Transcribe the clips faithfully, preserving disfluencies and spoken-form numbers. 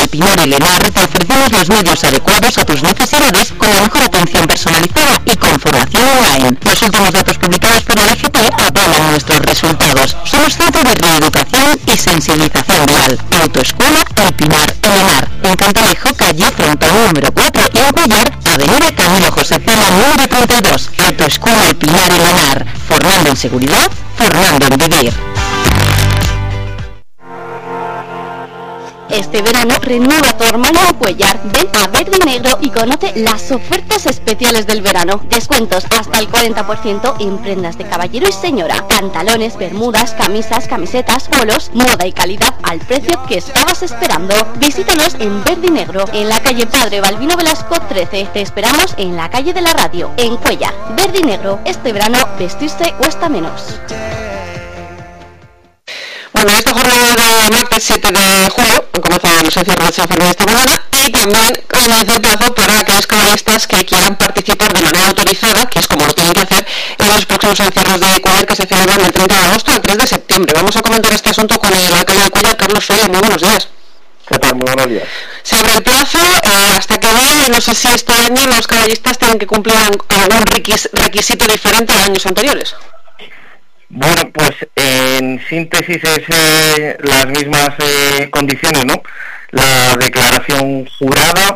El Pinar y Lenar te ofrecemos los medios adecuados a tus necesidades con la mejor atención personalizada y con formación online. Los últimos datos publicados por el I G P avalan nuestros resultados. Somos centro de reeducación y sensibilización vial. Autoescuela El Pinar y Lenar. En Cantalejo, calle Frontón número cuatro y en Cuellar, avenida Camilo José Cela número treinta y dos. Autoescuela El Pinar y Lenar. Formando en seguridad, formando en vivir. Este verano renueva tu armario en Cuellar. Ven a Verde y Negro y conoce las ofertas especiales del verano. Descuentos hasta el cuarenta por ciento en prendas de caballero y señora. Pantalones, bermudas, camisas, camisetas, polos, moda y calidad al precio que estabas esperando. Visítanos en Verde y Negro, en la calle Padre Balbino Velasco trece. Te esperamos en la calle de la Radio, en Cuellar. Verde y Negro, este verano vestirse cuesta menos. Bueno, esta jornada de martes siete de julio comenzan los encierros de San Fermín esta mañana y también comienza el plazo para aquellos caballistas que quieran participar de manera autorizada, que es como lo tienen que hacer, en los próximos encierros de Cuellar que se celebran del treinta de agosto al tres de septiembre. Vamos a comentar este asunto con el alcalde de Cuellar, Carlos Soria. Muy buenos días. ¿Qué tal? Muy buenos días. Se abre el plazo, eh, hasta que hoy, no sé si este año los caballistas tienen que cumplir algún requis, requisito diferente a años anteriores. Bueno, pues en síntesis es eh, las mismas eh, condiciones, ¿no? La declaración jurada,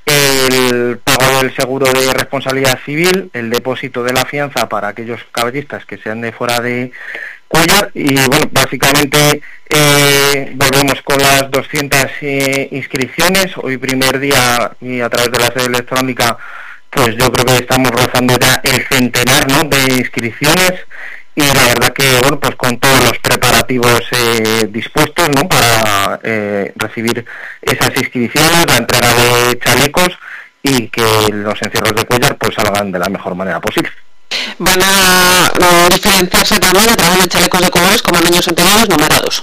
el pago del seguro de responsabilidad civil, el depósito de la fianza para aquellos caballistas que sean de fuera de Cuellar y, bueno, básicamente eh, volvemos con las doscientas eh, inscripciones. Hoy primer día y a través de la sede electrónica, pues yo creo que estamos rozando ya el centenar, ¿no?, de inscripciones. Y la verdad que, bueno, pues con todos los preparativos eh, dispuestos, ¿no?, para eh, recibir esas inscripciones, la entrega de chalecos y que los encierros de Cuellar pues salgan de la mejor manera posible. Van a no, diferenciarse también a través de chalecos de colores como en años anteriores, numerados.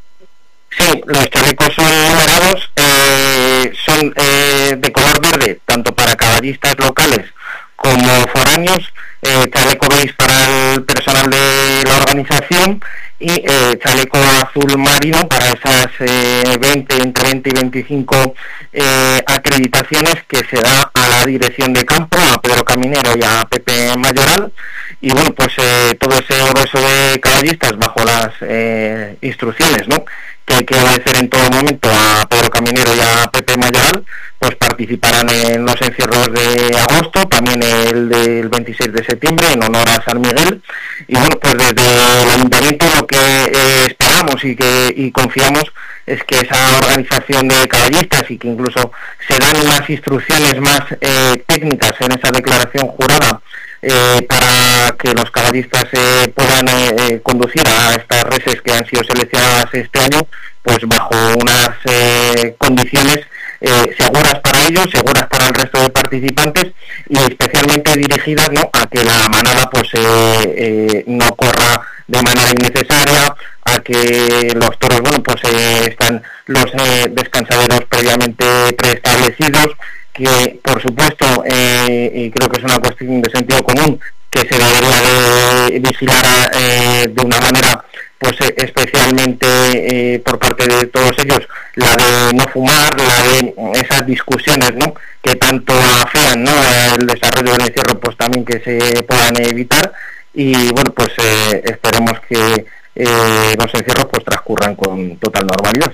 Sí, los chalecos son numerados, eh, son eh, de color verde, tanto para caballistas locales como foráneos, eh, chaleco beige para el personal de la organización y eh, chaleco azul marino para esas eh, veinte, entre veinte y veinticinco eh, acreditaciones que se da a la dirección de campo, a Pedro Caminero y a Pepe Mayoral. Y bueno, pues eh, todo ese grueso de caballistas bajo las eh, instrucciones, ¿no?, que hay que obedecer en todo momento a Pedro Caminero y a Pepe Mayoral, pues participarán en los encierros de agosto, también el del veintiséis de septiembre en honor a San Miguel. Y bueno, pues desde el Ayuntamiento lo que eh, esperamos y que y confiamos es que esa organización de caballistas y que incluso se dan unas instrucciones más eh, técnicas en esa declaración jurada eh, para que los caballistas eh, puedan eh, conducir a estas reses que han sido seleccionadas este año, pues bajo unas eh, condiciones eh, seguras para ellos, seguras para el resto de participantes y especialmente dirigidas, ¿no?, a que la manada pues eh, eh, no corra de manera innecesaria, a que los toros, bueno, pues eh, están los eh, descansaderos previamente preestablecidos, que por supuesto, eh, y creo que es una cuestión de sentido común, que se debería de vigilar eh, de una manera pues eh, especialmente eh, por parte de todos ellos, la de no fumar, la de esas discusiones, ¿no?, que tanto afean, ¿no?, el desarrollo del encierro, pues también que se puedan evitar. Y bueno, pues eh, esperemos que eh, los encierros pues transcurran con total normalidad.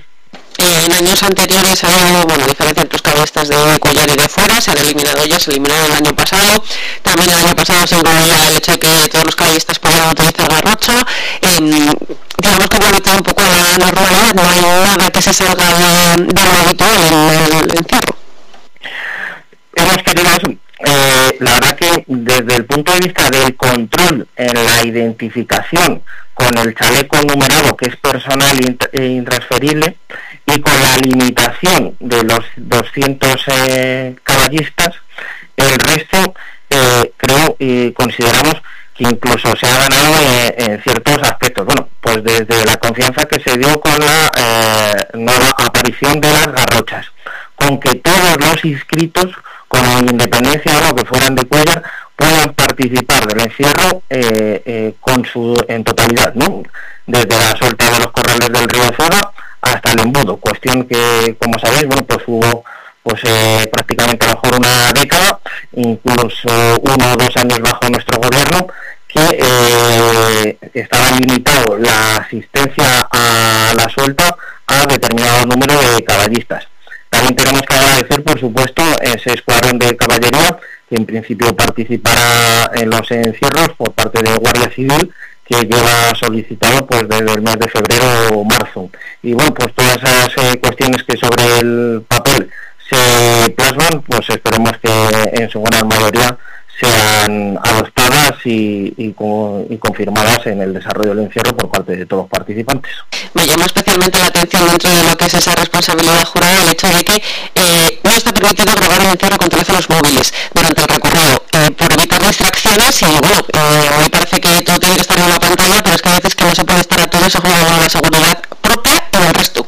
En años anteriores ha habido, bueno, diferencia entre los caballistas de Cuellar y de fuera, se han eliminado ya, se eliminaron el año pasado, también el año pasado se incluía el hecho de que todos los caballistas podían utilizar garrocha, eh, digamos que vuelve todo un poco a la normalidad, no hay nada que se salga de, de lo habitual en el encierro. Hemos querido eso. Eh, la verdad que desde el punto de vista del control en la identificación con el chaleco numerado, que es personal e intransferible, y con la limitación de los doscientos eh, caballistas, el resto eh, creo y consideramos que incluso se ha ganado eh, en ciertos aspectos. Bueno, pues desde la confianza que se dio con la eh, nueva aparición de las garrochas, con que todos los inscritos, con independencia de lo que fueran de Cuellar, puedan participar del encierro eh, eh, con su en totalidad, ¿no?, desde la suelta de los corrales del río Zoga hasta el embudo, cuestión que, como sabéis, bueno, pues hubo pues eh, prácticamente a lo mejor una década, incluso uno o dos años bajo nuestro gobierno, que eh, estaba limitado la asistencia a la suelta a determinado número de caballistas. También tenemos que agradecer, por supuesto, ese escuadrón de caballería que en principio participará en los encierros por parte de Guardia Civil, que lleva solicitado pues desde el mes de febrero o marzo. Y bueno, pues todas esas eh, cuestiones que sobre el papel se plasman, pues esperemos que en su buena mayoría sean adoptadas y, y, y confirmadas en el desarrollo del encierro por parte de todos los participantes. Me llama especialmente la atención, dentro de lo que es esa responsabilidad jurada, el hecho de que eh, no está permitido grabar el encierro con teléfonos móviles durante el recorrido, eh, por evitar distracciones. Y bueno, eh, me parece que todo tiene que estar en la pantalla, pero es que a veces que no se puede estar a todo eso con la seguridad propia y el resto.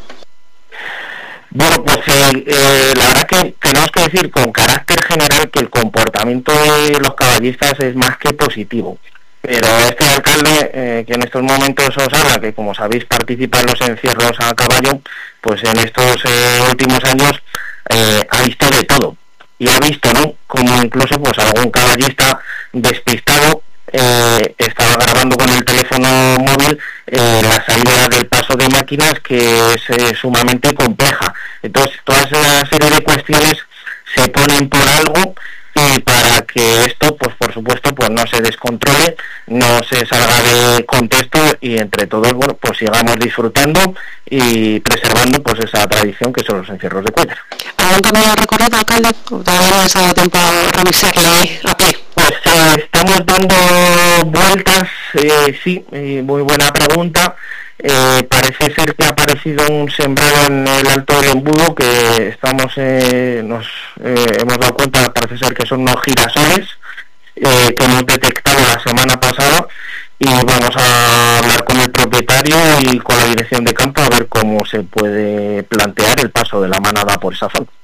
Bueno, pues eh, eh, la verdad que tenemos que decir con carácter general que el comportamiento de los caballistas es más que positivo. Pero este alcalde, eh, que en estos momentos os habla, que como sabéis participa en los encierros a caballo, pues en estos eh, últimos años eh, ha visto de todo. Y ha visto, ¿no?, como incluso pues algún caballista despistado eh, estaba grabando con el teléfono móvil eh, la salida del paso de máquinas, que es eh, sumamente compleja. Entonces, toda esa serie de cuestiones se ponen por algo, y para que esto, pues por supuesto, pues no se descontrole, no se salga de contexto, y entre todos, bueno, pues sigamos disfrutando y preservando pues esa tradición que son los encierros de Cuéllar. ¿Algún camino recorrido, alcalde? ¿Todavía no les ha dado tiempo a revisarle a pie? Pues eh, estamos dando vueltas, eh, sí, eh, muy buena pregunta. Eh, parece ser que ha aparecido un sembrado en el Alto del Embudo, que estamos eh, nos eh, hemos dado cuenta, parece ser que son unos girasoles eh, que hemos detectado la semana pasada, y vamos a hablar con el propietario y con la dirección de campo a ver cómo se puede plantear el paso de la manada por esa zona.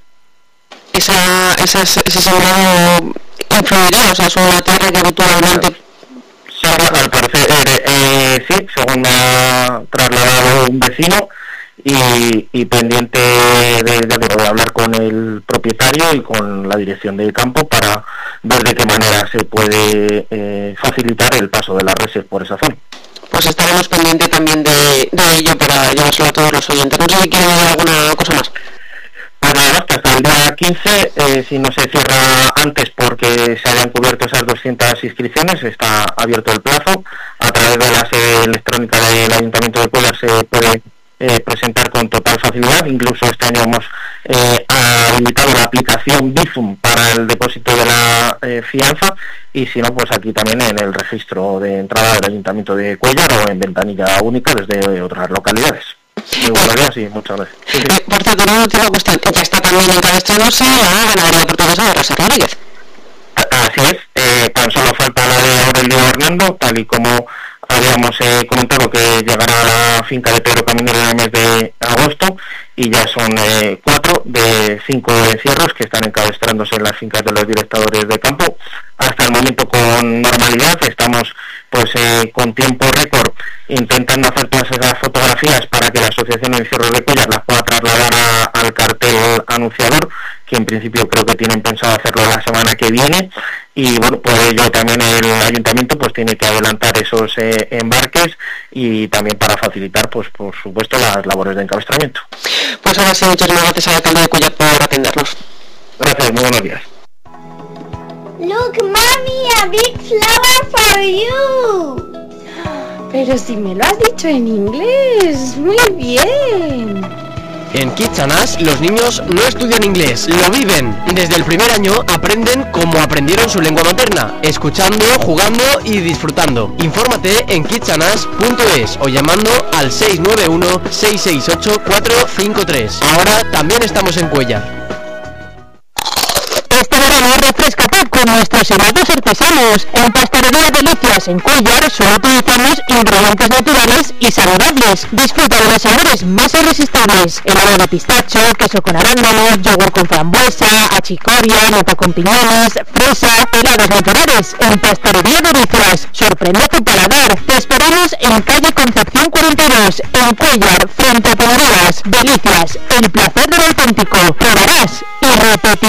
Esa, esa, ese sembrado influiría, o sea, es una tierra que habitualmente... Sí, al parecer, eh, eh, sí, según me ha trasladado un vecino, y, y pendiente de, de, de hablar con el propietario y con la dirección del campo para ver de qué manera se puede eh, facilitar el paso de las reses por esa zona. Pues estaremos pendientes también de, de ello para llevárselo a todos los oyentes. No sé si quieren decir alguna cosa más. Pues nada, hasta el día quince, eh, si no se cierra antes porque se hayan cubierto esas doscientas inscripciones, está abierto el plazo. A través de la sede electrónica del Ayuntamiento de Cuéllar se puede eh, presentar con total facilidad. Incluso este año hemos eh, habilitado la aplicación Bizum para el depósito de la eh, fianza, y si no, pues aquí también en el registro de entrada del Ayuntamiento de Cuéllar o en ventanilla única desde otras localidades. Muy buenos días y muchas gracias. Sí, sí. Eh, por cierto, una última cuestión. Ya está también encabestrándose la ganadería portuguesa de Rosa Rodríguez. Así es, eh, tan solo falta la de Aurelio Hernando, tal y como habíamos eh, comentado, que llegará a la finca de Pedro Caminero en el mes de agosto, y ya son eh, cuatro de cinco encierros que están encabestrándose en las fincas de los directores de campo. Hasta el momento con normalidad, estamos pues eh, con tiempo récord intentando hacer todas esas fotografías para que la Asociación de Encierros de Cuéllar las pueda trasladar a, al cartel anunciador, que en principio creo que tienen pensado hacerlo la semana que viene, y bueno, por ello también el Ayuntamiento pues tiene que adelantar esos eh, embarques, y también para facilitar pues por supuesto las labores de encabestramiento. Pues ahora sí, muchísimas gracias al alcalde de Cuéllar por atendernos. Gracias, muy buenos días. Look, mommy, a big flower for you. Pero si me lo has dicho en inglés, muy bien. En Kitsanas los niños no estudian inglés, lo viven. Desde el primer año aprenden como aprendieron su lengua materna, escuchando, jugando y disfrutando. Infórmate en kitsanas punto es o llamando al seis nueve uno, seis seis ocho, cuatro cinco tres. Ahora también estamos en Cuéllar. Este verano refresca con nuestros helados artesanos. En Pastelería Delicias en Cuéllar solo utilizamos ingredientes naturales y saludables. Disfruta de los sabores más irresistibles: helado de pistacho, queso con arándanos, yogur con frambuesa, achicoria, nata con piñones, fresa, helados naturales. En Pastelería Delicias, sorprende tu paladar. Te esperamos en calle Concepción cuarenta y dos, en Cuéllar, frente a Toneladas. Delicias, el placer del auténtico. Probarás y repetirás.